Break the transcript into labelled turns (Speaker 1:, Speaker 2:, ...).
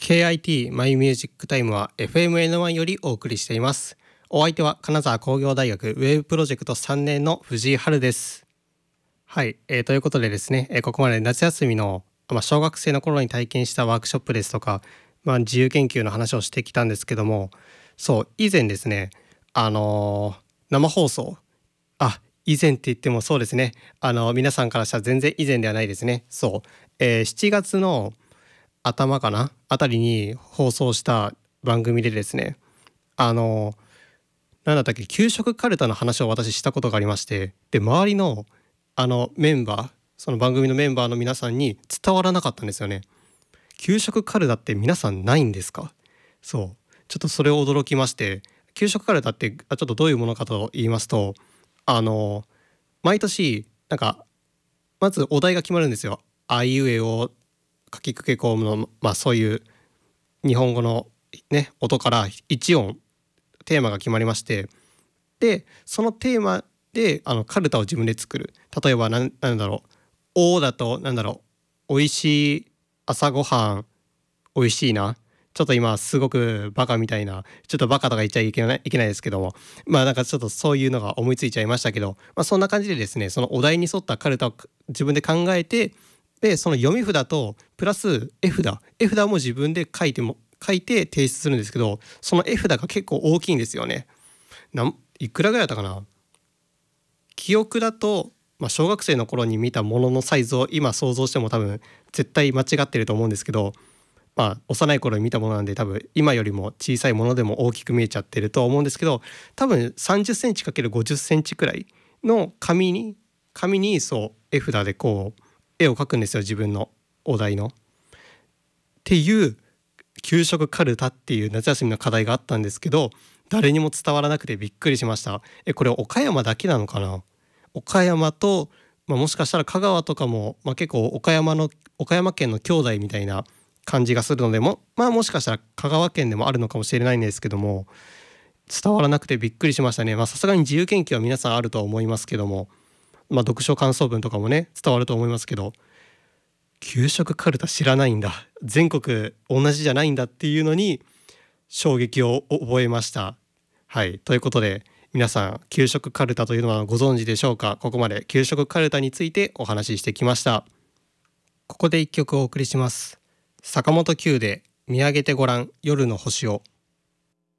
Speaker 1: KIT マイミュージックタイムは FMN1 よりお送りしています。お相手は金沢工業大学ウェブプロジェクト3年の藤井春です。はい、ということでですね、ここまで夏休みの、小学生の頃に体験したワークショップですとか、自由研究の話をしてきたんですけども、そう以前ですね、生放送、以前って言ってもそうですね、皆さんからしたら全然以前ではないですね。そう、7月の頭かなあたりに放送した番組でですね、あのなんだったっけ、給食カルタの話を私したことがありまして、で周りのメンバー、その番組のメンバーの皆さんに伝わらなかったんですよね。給食カルタって皆さんないんですか？そうちょっとそれを驚きまして、給食カルタってちょっとどういうものかと言いますと、あの毎年なんかまずお題が決まるんですよ。あいうえおかきくけこの、そういう日本語のね音から一音テーマが決まりまして、でそのテーマでカルタを自分で作る。例えばなんだろう、おだとなんだろう、おいしい朝ごはん、おいしいな。ちょっと今すごくバカみたいな、ちょっとバカとか言っちゃいけないですけども、なんかちょっとそういうのが思いついちゃいましたけど、そんな感じでですね、そのお題に沿ったカルタを自分で考えて、でその読み札とプラス絵札も自分で書いて提出するんですけど、その絵札が結構大きいんですよね。いくらぐらいだったかな。記憶だと、小学生の頃に見たもののサイズを今想像しても多分絶対間違ってると思うんですけど、幼い頃に見たものなんで多分今よりも小さいものでも大きく見えちゃってると思うんですけど、多分30センチ ×50 センチくらいの紙にそう絵札でこう絵を描くんですよ、自分のお題の。っていう給食カルタっていう夏休みの課題があったんですけど、誰にも伝わらなくてびっくりしました。これ岡山だけなのかな。岡山と、もしかしたら香川とかも、結構岡山県の兄弟みたいな感じがするのでもしかしたら香川県でもあるのかもしれないんですけども、伝わらなくてびっくりしましたね。さすがに自由研究は皆さんあるとは思いますけども、読書感想文とかもね伝わると思いますけど、給食カルタ知らないんだ、全国同じじゃないんだっていうのに衝撃を覚えました。はい、ということで皆さん給食カルタというのはご存知でしょうか。ここまで給食カルタについてお話ししてきました。ここで一曲お送りします。坂本九で見上げてごらん夜の星を。